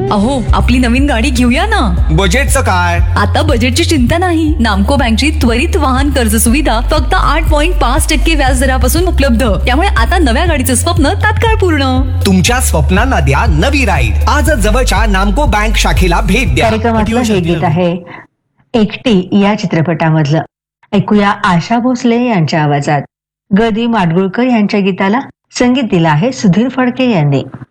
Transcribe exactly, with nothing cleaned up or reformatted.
अहो, आपली नवीन गाडी घेऊया ना. बजेटचं काय? आता बजेटची चिंता नाही. नामको बँकची त्वरित वाहन कर्ज सुविधा फक्त आठ पॉईंट पाच टक्के व्याज दरापासून उपलब्ध. त्यामुळे आता नव्या गाडीचं स्वप्न तात्काळ पूर्ण. तुमच्या स्वप्नांना द्या नवी राईड. आजच जवळच्या नामको बँक शाखेला भेट द्या. कार्यक्रमातलं हे गीत आहे एकटी या चित्रपटामधलं. ऐकूया आशा भोसले यांच्या आवाजात. ग दी माडगुळकर यांच्या गीताला संगीत दिलं आहे सुधीर फडके यांनी.